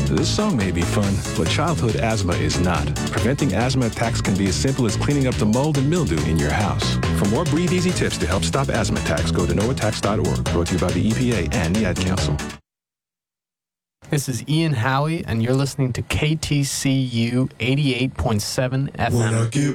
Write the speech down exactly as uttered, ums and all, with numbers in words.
This song may be fun, but childhood asthma is not. Preventing asthma attacks can be as simple as cleaning up the mold and mildew in your house. For more Breathe Easy tips to help stop asthma attacks, go to no attacks dot org. Brought to you by the E P A and the Ad Council. This is Ian Howie, and you're listening to K T C U eighty-eight point seven F M. When I get